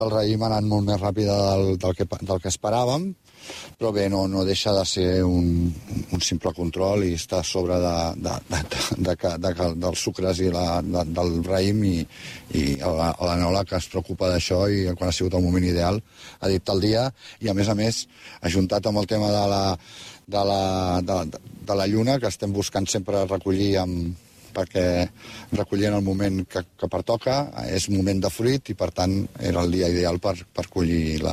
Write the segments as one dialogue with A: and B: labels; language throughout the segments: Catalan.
A: El raïm ha anat molt més ràpid del que esperàvem, però bé, no deixa de ser un simple control i està a sobre dels sucres i del raïm, i l'Anola, que es preocupa d'això, i quan ha sigut el moment ideal ha dit el dia, i a més, ajuntat amb el tema de la lluna, que estem buscant sempre recollir perquè recollir en el moment que pertoca, és moment de fruit i per tant era el dia ideal per collir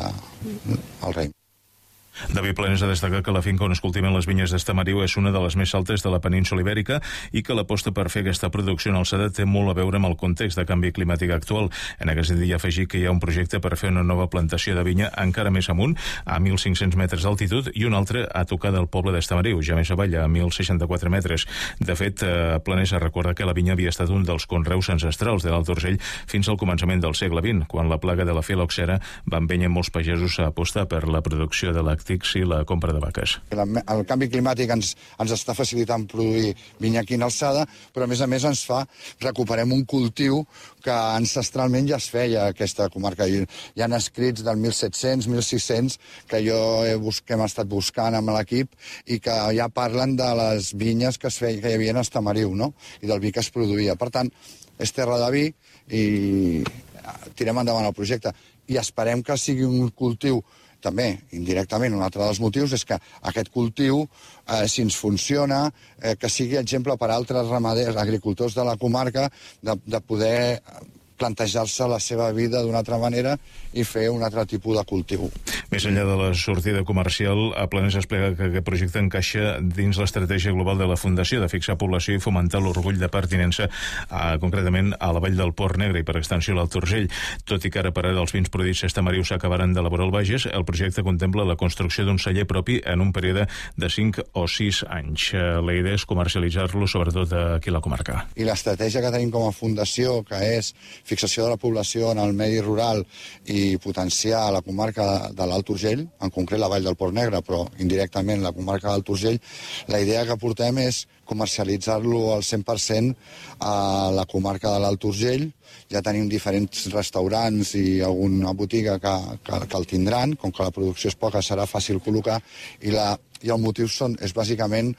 A: el raïm.
B: David Planés ha destacat que la finca on es cultiven les vinyes d'Estamariu és una de les més altes de la península ibèrica i que l'aposta per fer aquesta producció en alçada té molt a veure amb el context de canvi climàtic actual. En aquest sentit, ha afegit que hi ha un projecte per fer una nova plantació de vinya encara més amunt, a 1.500 metres d'altitud, i un altre a tocar del poble d'Estamariu, ja més avall, a 1.064 metres. De fet, Planés recorda que la vinya havia estat un dels conreus ancestrals de l'Alt Urgell fins al començament del segle XX, quan la plaga de la filoxera va empènyer molts pagesos a apostar per la producció de làctics i la compra de vaques.
A: El canvi climàtic ens està facilitant produir vinya aquí en alçada, però a més recuperem un cultiu que ancestralment ja es feia a aquesta comarca. Hi ha escrits del 1700, 1600, que hem estat buscant amb l'equip i que ja parlen de les vinyes que hi havia a Estamariu, no? I del vi que es produïa. Per tant, és terra de vi i tirem endavant el projecte. I esperem que sigui un cultiu també, indirectament, un altre dels motius és que aquest cultiu, si ens funciona, que sigui exemple per a altres ramaders, agricultors de la comarca, de poder plantejar-se la seva vida d'una altra manera i fer un altre tipus de cultiu.
B: Més enllà de la sortida comercial, a Planés explica que aquest projecte encaixa dins l'estratègia global de la Fundació de fixar població i fomentar l'orgull de pertinença, concretament a la vall del Port Negre i per extensió a l'Alt Urgell. Tot i que ara per ara els vins produïts a Estamariu s'acabaran d'elaborar al Bages, el projecte contempla la construcció d'un celler propi en un període de 5 o 6 anys. La idea és comercialitzar-lo sobretot aquí a la comarca.
A: I l'estratègia que tenim com a fundació, que és fixació de la població en el medi rural i potenciar la comarca de l'Alt Urgell, en concret la vall del Port Negre, però indirectament la comarca de l'Alt Urgell, la idea que portem és comercialitzar-lo al 100% a la comarca de l'Alt Urgell. Ja tenim diferents restaurants i alguna botiga que el tindran, com que la producció és poca serà fàcil col·locar, i el motiu és bàsicament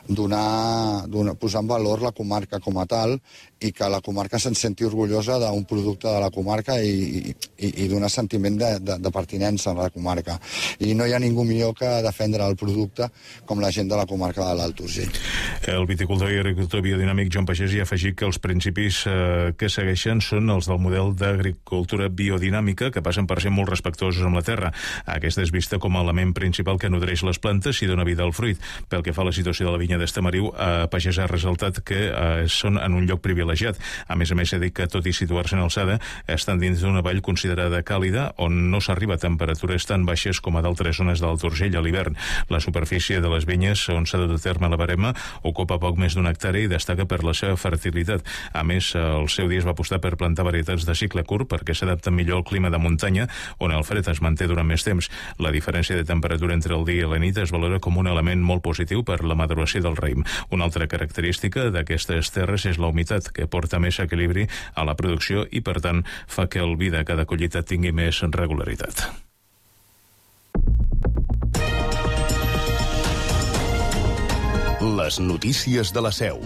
A: posar en valor la comarca com a tal i que la comarca se'n senti orgullosa d'un producte de la comarca i d'un sentiment de pertinença a la comarca. I no hi ha ningú millor que defendre el producte com la gent de la comarca de l'Alt Urgell.
B: El viticultor i agricultor biodinàmic Joan Pagès hi ha afegit que els principis que segueixen són els del model d'agricultura biodinàmica, que passen per ser molt respectuosos amb la terra. Aquesta és vista com a element principal que nodreix les plantes i dona vida al fruit. Pel que fa a la situació de la vinya d'Estamariu, Pagès ha ressaltat que són en un lloc privilegiat. A més, ha dit que, tot i situar-se en alçada, estan dins d'una vall considerada càlida, on no s'arriba a temperatures tan baixes com a d'altres zones de l'Alt Urgell a l'hivern. La superfície de les vinyes on s'ha dut a terme la barema ocupa poc més d'un hectàrea i destaca per la seva fertilitat. A més, el seu dia es va apostar per plantar varietats de cicle curt perquè s'adapten millor al clima de muntanya, on el fred es manté durant més temps. La diferència de temperatura entre el dia i la nit es valora com un element molt positiu per la maduració del raïm. Una altra característica d'aquestes terres és la humitat, que porta més equilibri a la producció i, per tant, fa que el vi de cada collita tingui més regularitat.
C: Les notícies de la Seu.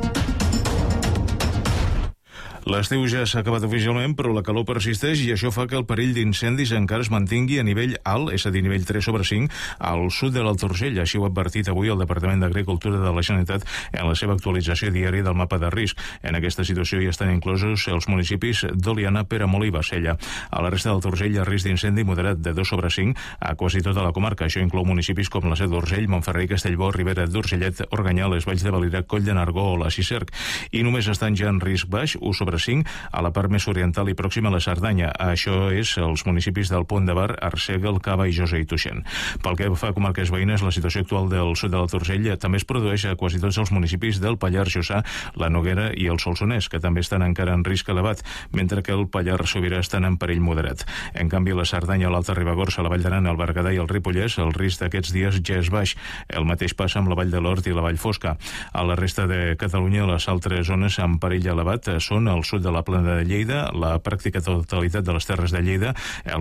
B: L'estiu ja s'ha acabat oficialment, però la calor persisteix i això fa que el perill d'incendis encara es mantingui a nivell alt, és a dir, nivell 3/5, al sud de l'Alt Urgell. Així ho ha advertit avui el Departament d'Agricultura de la Generalitat en la seva actualització diària del mapa de risc. En aquesta situació hi estan inclosos els municipis d'Oliana, Peramola i Bassella. A la resta d'Alt Urgell hi ha risc d'incendi moderat de 2/5 a quasi tota la comarca. Això inclou municipis com la Seu d'Urgell, Montferrer, Castellbò, Ribera d'Urgellet, Organyà, les Valls de Valira, Coll de Nargó o la Cicerc. I només estan ja en risc baix, 1/5, a la part més oriental i pròxima a la Cerdanya. Això és els municipis del Pont de Bar, Arsèguel, Cava i Josa i Tuixén. Pel que fa a comarques veïnes, la situació actual del sud de l'Alt Urgell també es produeix a quasi tots els municipis del Pallars Jussà, la Noguera i el Solsonès, que també estan encara en risc elevat, mentre que el Pallars Sobirà estan en perill moderat. En canvi, la Cerdanya, l'Alta Ribagorça, la Vall d'Aran, el Berguedà i el Ripollès, el risc d'aquests dies ja és baix. El mateix passa amb la Vall de l'Hort i la Vall Fosca. A la resta de Catalunya, les altres zones en perill elevat són el al sud de la plana de Lleida, la pràctica totalitat de les terres de Lleida,